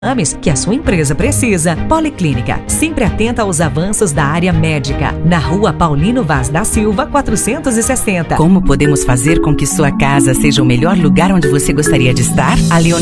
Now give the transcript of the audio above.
exames que a sua empresa precisa. Policlínica, sempre atenta aos avanços da área médica. Na Rua Paulino Vaz da Silva, 460. Como podemos fazer com que sua casa seja o melhor lugar onde você gostaria de estar? A